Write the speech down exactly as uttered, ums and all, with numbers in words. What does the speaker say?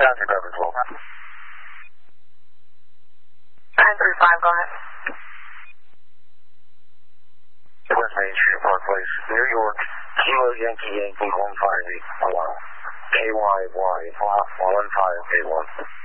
Passenger Beverage Roll. nine three five, go ahead. West Main Street, Park Place, New York, Kilo Yankee Yankee one five eight, allow. K Y Y, one five eight one.